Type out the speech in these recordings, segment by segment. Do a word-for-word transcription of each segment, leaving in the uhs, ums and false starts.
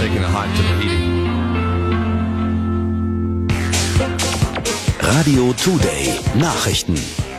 taking a hike to Tahiti. Radio Today Nachrichten.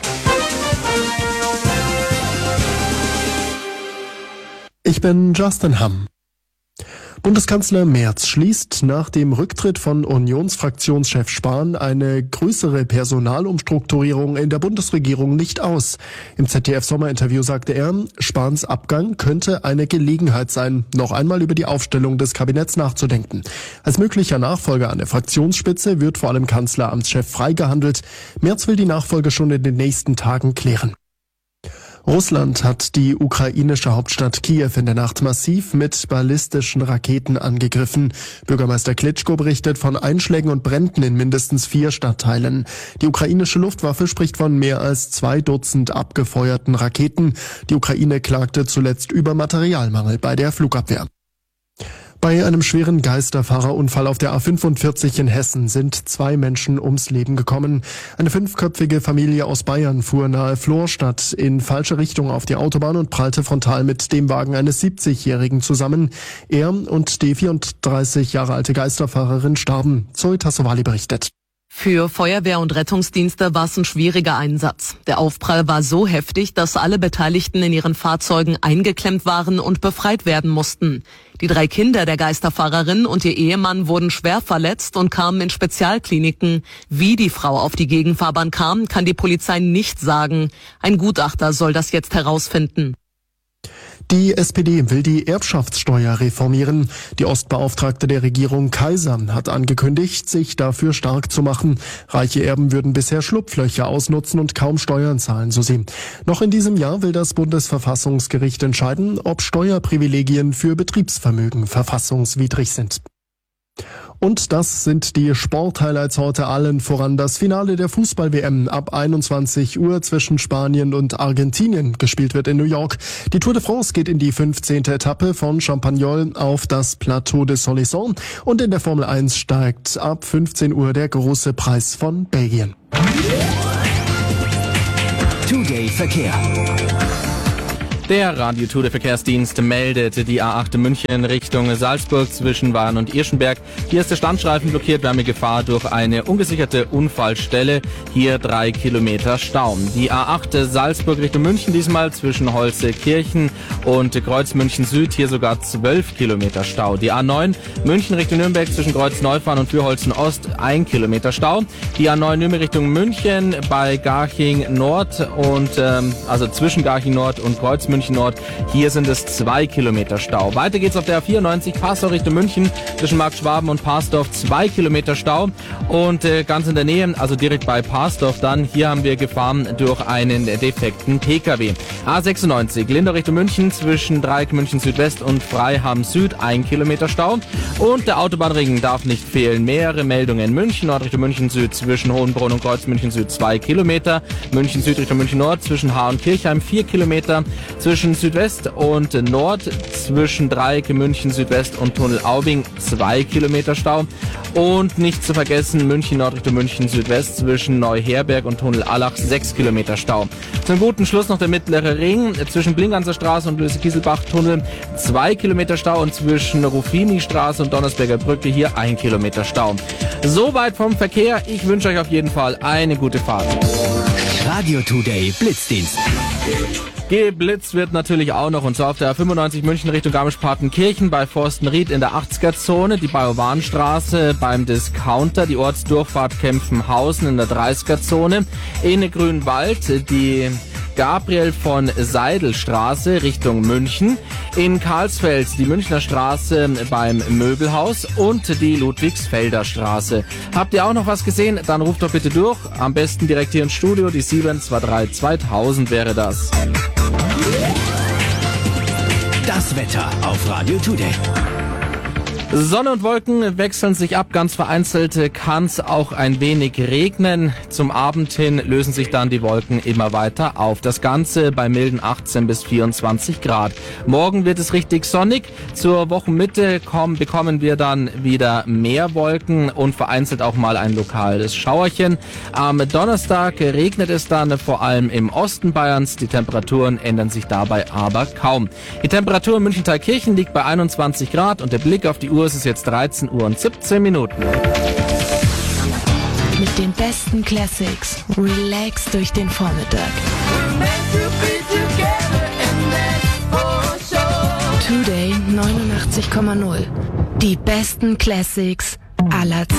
Ich bin Justin Hamm. Bundeskanzler Merz schließt nach dem Rücktritt von Unionsfraktionschef Spahn eine größere Personalumstrukturierung in der Bundesregierung nicht aus. Im Z D F-Sommerinterview sagte er, Spahns Abgang könnte eine Gelegenheit sein, noch einmal über die Aufstellung des Kabinetts nachzudenken. Als möglicher Nachfolger an der Fraktionsspitze wird vor allem Kanzleramtschef Frey gehandelt. Merz will die Nachfolge schon in den nächsten Tagen klären. Russland hat die ukrainische Hauptstadt Kiew in der Nacht massiv mit ballistischen Raketen angegriffen. Bürgermeister Klitschko berichtet von Einschlägen und Bränden in mindestens vier Stadtteilen. Die ukrainische Luftwaffe spricht von mehr als zwei Dutzend abgefeuerten Raketen. Die Ukraine klagte zuletzt über Materialmangel bei der Flugabwehr. Bei einem schweren Geisterfahrerunfall auf der A fünfundvierzig in Hessen sind zwei Menschen ums Leben gekommen. Eine fünfköpfige Familie aus Bayern fuhr nahe Florstadt in falsche Richtung auf die Autobahn und prallte frontal mit dem Wagen eines siebzigjährigen zusammen. Er und die vierunddreißig Jahre alte Geisterfahrerin starben. Zoe Tassovali berichtet. Für Feuerwehr und Rettungsdienste war es ein schwieriger Einsatz. Der Aufprall war so heftig, dass alle Beteiligten in ihren Fahrzeugen eingeklemmt waren und befreit werden mussten. Die drei Kinder der Geisterfahrerin und ihr Ehemann wurden schwer verletzt und kamen in Spezialkliniken. Wie die Frau auf die Gegenfahrbahn kam, kann die Polizei nicht sagen. Ein Gutachter soll das jetzt herausfinden. Die S P D will die Erbschaftssteuer reformieren. Die Ostbeauftragte der Regierung Kaiser hat angekündigt, sich dafür stark zu machen. Reiche Erben würden bisher Schlupflöcher ausnutzen und kaum Steuern zahlen, so sie. Noch in diesem Jahr will das Bundesverfassungsgericht entscheiden, ob Steuerprivilegien für Betriebsvermögen verfassungswidrig sind. Und das sind die Sporthighlights heute, allen voran das Finale der Fußball-W M ab einundzwanzig Uhr zwischen Spanien und Argentinien. Gespielt wird in New York. Die Tour de France geht in die fünfzehnte Etappe von Champagnol auf das Plateau de Solisson. Und in der Formel eins steigt ab fünfzehn Uhr der große Preis von Belgien. Today Verkehr. Der Radio Today Verkehrsdienst meldet die A acht München Richtung Salzburg zwischen Waren und Irschenberg. Hier ist der Standstreifen blockiert. Wir haben Gefahr durch eine ungesicherte Unfallstelle. Hier drei Kilometer Stau. Die A acht Salzburg Richtung München diesmal zwischen Holzekirchen und Kreuz München Süd. Hier sogar zwölf Kilometer Stau. Die A neun München Richtung Nürnberg zwischen Kreuz Neufahren und Fürholzen Ost ein Kilometer Stau. Die A neun Nürnberg Richtung München bei Garching Nord und ähm, also zwischen Garching Nord und Kreuz München Nord. Hier sind es zwei Kilometer Stau. Weiter geht's auf der A vierundneunzig Pasdorf Richtung München zwischen Markt Schwaben und Pasdorf zwei Kilometer Stau. Und äh, ganz in der Nähe, also direkt bei Pasdorf dann, hier haben wir Gefahren durch einen defekten P K W. A sechsundneunzig Lindau Richtung München zwischen Dreieck München Südwest und Freiham Süd ein Kilometer Stau. Und der Autobahnring darf nicht fehlen. Mehrere Meldungen. München Nord Richtung München Süd zwischen Hohenbrunn und Kreuz München Süd zwei Kilometer. München Süd Richtung München Nord zwischen Haar und Kirchheim vier Kilometer. Zwischen Südwest und Nord, zwischen Dreieck München Südwest und Tunnel Aubing zwei Kilometer Stau. Und nicht zu vergessen München Nord Richtung München Südwest zwischen Neuherberg und Tunnel Allach sechs Kilometer Stau. Zum guten Schluss noch der mittlere Ring zwischen Blinganser Straße und Löse-Kieselbach-Tunnel zwei Kilometer Stau und zwischen Ruffini-Straße und Donnersberger Brücke hier ein Kilometer Stau. Soweit vom Verkehr. Ich wünsche euch auf jeden Fall eine gute Fahrt. Radio Today Blitzdienst. Geblitzt wird natürlich auch noch, und zwar auf der A fünfundneunzig München Richtung Garmisch-Partenkirchen bei Forstenried in der achtziger-Zone, die Bajowanstraße beim Discounter, die Ortsdurchfahrt Kempfenhausen in der dreißiger-Zone, in Grünwald die Gabriel von Seidel-Straße Richtung München, in Karlsfeld die Münchner Straße beim Möbelhaus und die Ludwigsfelder Straße. Habt ihr auch noch was gesehen? Dann ruft doch bitte durch, am besten direkt hier ins Studio, die sieben zwei drei zweitausend wäre das. Das Wetter auf Radio Today. Sonne und Wolken wechseln sich ab, ganz vereinzelt kann es auch ein wenig regnen. Zum Abend hin lösen sich dann die Wolken immer weiter auf. Das Ganze bei milden achtzehn bis vierundzwanzig Grad. Morgen wird es richtig sonnig. Zur Wochenmitte kommen, bekommen wir dann wieder mehr Wolken und vereinzelt auch mal ein lokales Schauerchen. Am Donnerstag regnet es dann vor allem im Osten Bayerns. Die Temperaturen ändern sich dabei aber kaum. Die Temperatur in München-Thalkirchen liegt bei einundzwanzig Grad und der Blick auf die Uhr Uhr, es ist jetzt dreizehn Uhr und siebzehn Minuten. Mit den besten Classics, relax durch den Vormittag. Today neunundachtzig Komma null. Die besten Classics aller Zeiten.